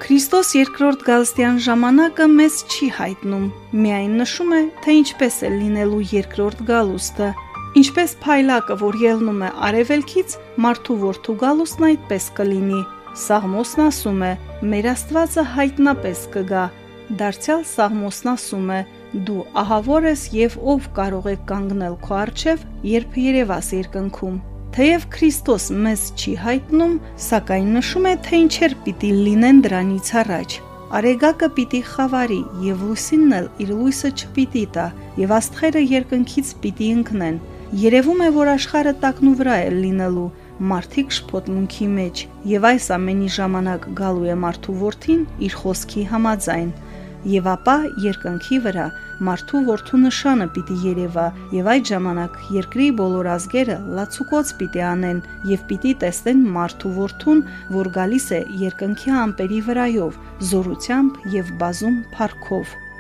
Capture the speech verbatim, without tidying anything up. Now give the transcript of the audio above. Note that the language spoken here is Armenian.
Քրիստոս երկրորդ գալստյան ժամանակը մեզ չի հայտնում, միայն նշում է, թե ինչպես է լինելու երկրորդ գալուստը, ինչպես փայլակը, որ ելնում է արևելքից, մարդու որդու գալուստն այդպես կլինի։ Սաղմոսն ասում է, մեր Աստվածը հայտնապես կգա, դարձյալ Սաղմոսն ասում է, դու ահավոր ես և ով կարող է կանգնել քո առջև, երբ երևաս երկնքում։ Թեև Քրիստոս մեզ չի հայտնում, սակայն նշում է, թե ինչեր պիտի լինեն դրանից առաջ։ Արեգակը պիտի խավարի և լուսինն էլ իր լույսը չպիտի տա, և աստղերը երկնքից պիտի ընկնեն։ Երևում է, որ աշխարհը տակնու վրա է լինելու, մարդիկ շփոթմունքի մեջ, և այս ամենի ժամանակ գալու է մարդու որդին իր խոսքի համաձայն։ Եվ ապա երկնքի վրա մարդու որդու նշանը պիտի երևա, և այդ ժամանակ երկրի բոլոր ազգերը լացուկոծ պիտի անեն և պիտի տեսնեն մարդու որդուն, որ գալիս է երկնքի ամպերի վրայով, զորությամբ և բազում փառքով։